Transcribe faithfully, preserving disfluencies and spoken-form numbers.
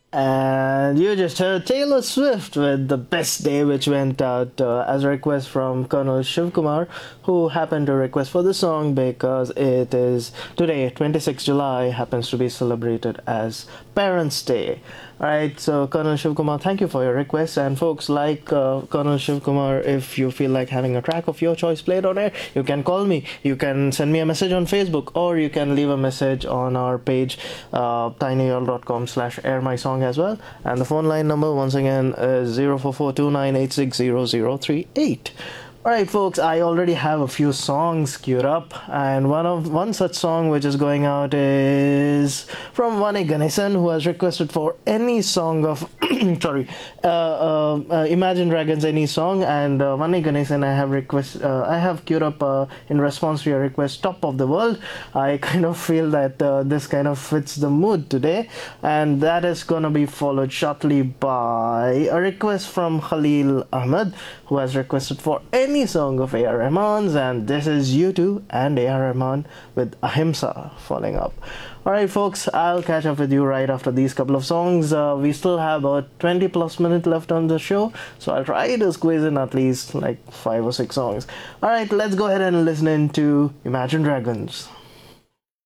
And you just heard Taylor Swift with The Best Day, which went out uh, as a request from Colonel Shivkumar, who happened to request for the song because it is today, twenty-sixth of July, happens to be celebrated as Parents' Day. Alright, so Colonel Shivkumar, thank you for your request. And folks, like uh, Colonel Shivkumar, if you feel like having a track of your choice played on air, you can call me, you can send me a message on Facebook, or you can leave a message on our page, uh, tinyurl.com slash air my song as well. And the phone line number, once again, is zero four four two nine eight six zero zero three eight. Alright folks, I already have a few songs queued up, and one of one such song which is going out is from Vani Ganesan, who has requested for any song of sorry uh, uh, uh, Imagine Dragons, any song. And uh, Vani Ganesan, I have request uh, I have queued up uh, in response to your request, Top of the World. I kind of feel that uh, this kind of fits the mood today, and that is gonna be followed shortly by a request from Khalil Ahmed, who has requested for any song of A R. Rahman's, and this is U two and A R. Rahman with Ahimsa following up. Alright folks, I'll catch up with you right after these couple of songs. Uh, we still have about twenty plus minutes left on the show, so I'll try to squeeze in at least like five or six songs. Alright, let's go ahead and listen into Imagine Dragons.